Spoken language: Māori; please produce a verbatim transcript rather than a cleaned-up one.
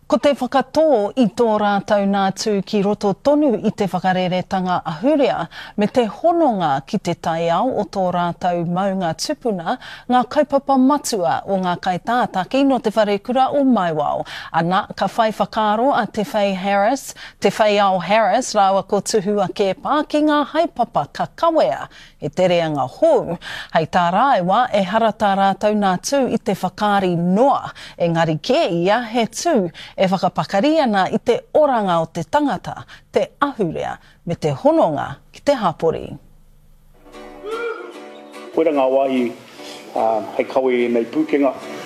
Ko te whakatō I tō rātau nā tū ki roto tonu I te whakareretanga ahurea me te hononga ki te tai ao o tō rātau maunga tupuna ngā kaupapa matua o ngā kaitātaki no te whare kura o Maiwao. Ana ka whai whakaro a Te Whai Harris, Te Whai ao Harris rawa ko tuhua kepa ki ngā haipapa ka kawea e te reanga hou. Hei tā raiwa e harata rātau nā tū I te whakari noa, engari ke ia he tū e whakapakaria ana I te oranga o te tangata, te ahurea me te hononga ki te hapori. Koera ngā wāhi uh, hei kawe nei pūkenga.